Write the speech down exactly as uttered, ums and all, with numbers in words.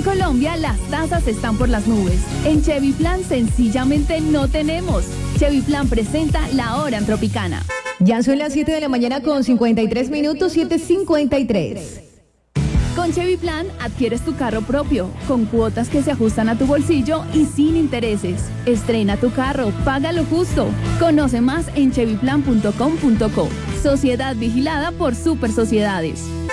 Colombia las tasas están por las nubes. En Chevy Plan sencillamente no tenemos. Chevy Plan presenta La Hora en Tropicana. Ya son las siete de la mañana con cincuenta y tres minutos, siete cincuenta y tres. Con Chevy Plan adquieres tu carro propio, con cuotas que se ajustan a tu bolsillo y sin intereses. Estrena tu carro, págalo justo. Conoce más en chevy plan punto com punto co. Sociedad vigilada por Super Sociedades.